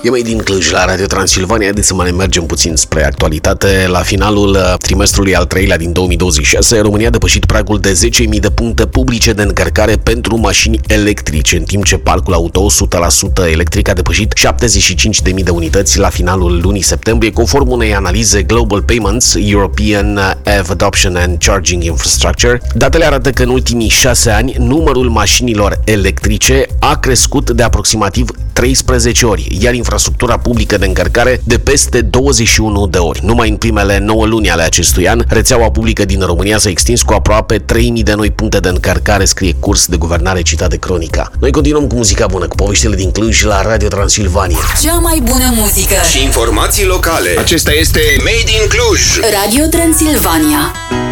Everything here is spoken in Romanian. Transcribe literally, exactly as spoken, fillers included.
E mai din Cluj la Radio Transilvania. Haideți să mai mergem puțin spre actualitate. La finalul trimestrului al treilea din două mii douăzeci și șase, România a depășit pragul de zece mii de puncte publice de încărcare pentru mașini electrice, în timp ce parcul auto o sută la sută electric a depășit șaptezeci și cinci de mii de unități la finalul lunii septembrie, conform unei analize Global Payments, European E V Adoption and Charging Infrastructure. Datele arată că în ultimii șase ani numărul mașinilor electrice a crescut de aproximativ treisprezece ori, iar infrastructura publică de încărcare de peste douăzeci și unu de ori. Numai în primele nouă luni ale acestui an, rețeaua publică din România s-a extins cu aproape trei mii de noi puncte de încărcare, scrie Curs de Guvernare citat de Cronica. Noi continuăm cu muzica bună, cu poveștile din Cluj la Radio Transilvania. Cea mai bună muzică și informații locale. Acesta este Made in Cluj. Radio Transilvania.